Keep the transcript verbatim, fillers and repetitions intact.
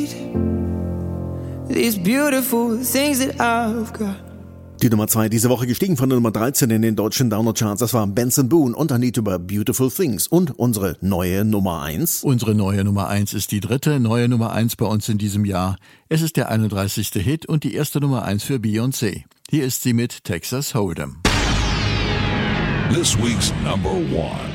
These beautiful things that I've got. Die Nummer zwei diese Woche gestiegen von der Nummer dreizehn in den deutschen Downer-Charts. Das war Benson Boone und I Need to Buy Beautiful Things. Und unsere neue Nummer eins. Unsere neue Nummer eins ist die dritte neue Nummer eins bei uns in diesem Jahr. Es ist der einunddreißigste Hit und die erste Nummer eins für Beyoncé. Hier ist sie mit Texas Hold'em. This week's number one.